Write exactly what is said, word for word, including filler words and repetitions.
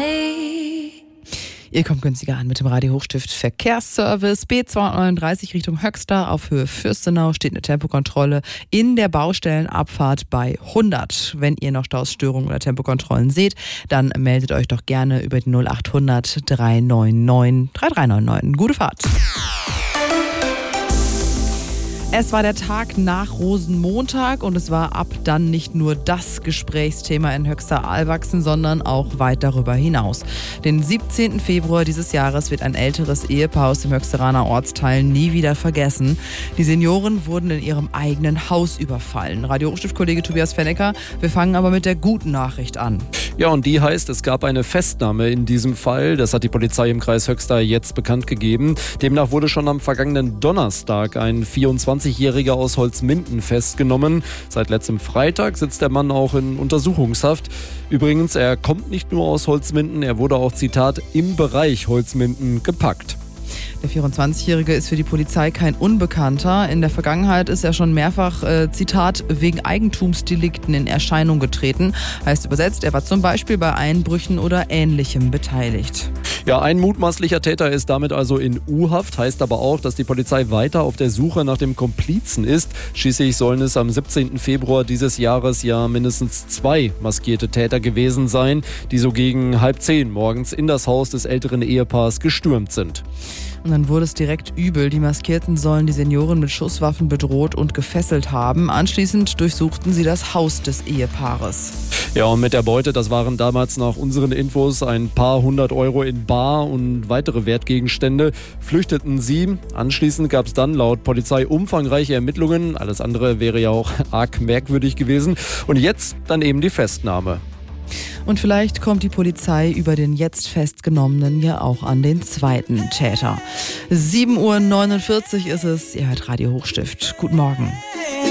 me. Ihr kommt günstiger an mit dem Radio Hochstift Verkehrsservice. B zweihundertneununddreißig Richtung Höxter auf Höhe Fürstenau steht eine Tempokontrolle in der Baustellenabfahrt bei hundert. Wenn ihr noch Stausstörungen oder Tempokontrollen seht, dann meldet euch doch gerne über die null achthundert drei neun neun drei drei neun neun. Gute Fahrt! Es war der Tag nach Rosenmontag und es war ab dann nicht nur das Gesprächsthema in Höxter-Alwachsen, sondern auch weit darüber hinaus. Den siebzehnten Februar dieses Jahres wird ein älteres Ehepaar aus dem Höxteraner Ortsteil nie wieder vergessen. Die Senioren wurden in ihrem eigenen Haus überfallen. Radio Hochstift-Kollege Tobias Fennecker, wir fangen aber mit der guten Nachricht an. Ja, und die heißt, es gab eine Festnahme in diesem Fall. Das hat die Polizei im Kreis Höxter jetzt bekannt gegeben. Demnach wurde schon am vergangenen Donnerstag ein vierundzwanzigjähriger aus Holzminden festgenommen. Seit letztem Freitag sitzt der Mann auch in Untersuchungshaft. Übrigens, er kommt nicht nur aus Holzminden, er wurde auch, Zitat, im Bereich Holzminden gepackt. Der vierundzwanzigjährige ist für die Polizei kein Unbekannter. In der Vergangenheit ist er schon mehrfach, äh, Zitat, wegen Eigentumsdelikten in Erscheinung getreten. Heißt übersetzt, er war zum Beispiel bei Einbrüchen oder Ähnlichem beteiligt. Ja, ein mutmaßlicher Täter ist damit also in U-Haft, heißt aber auch, dass die Polizei weiter auf der Suche nach dem Komplizen ist. Schließlich sollen es am siebzehnten Februar dieses Jahres ja mindestens zwei maskierte Täter gewesen sein, die so gegen halb zehn morgens in das Haus des älteren Ehepaars gestürmt sind. Und dann wurde es direkt übel. Die Maskierten sollen die Senioren mit Schusswaffen bedroht und gefesselt haben. Anschließend durchsuchten sie das Haus des Ehepaares. Ja, und mit der Beute, das waren damals nach unseren Infos ein paar hundert Euro in Bar und weitere Wertgegenstände, flüchteten sie. Anschließend gab es dann laut Polizei umfangreiche Ermittlungen. Alles andere wäre ja auch arg merkwürdig gewesen. Und jetzt dann eben die Festnahme. Und vielleicht kommt die Polizei über den jetzt Festgenommenen ja auch an den zweiten Täter. sieben Uhr neunundvierzig ist es. Ihr hört Radio Hochstift. Guten Morgen.